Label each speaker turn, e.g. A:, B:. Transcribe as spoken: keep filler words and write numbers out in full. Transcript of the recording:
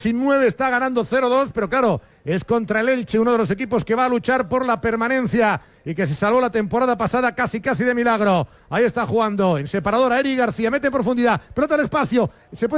A: Sin nueve está ganando cero dos, pero claro, es contra el Elche, uno de los equipos que va a luchar por la permanencia y que se salvó la temporada pasada casi casi de milagro. Ahí está jugando en separadora Eric García, mete en profundidad, pelota al espacio, se puede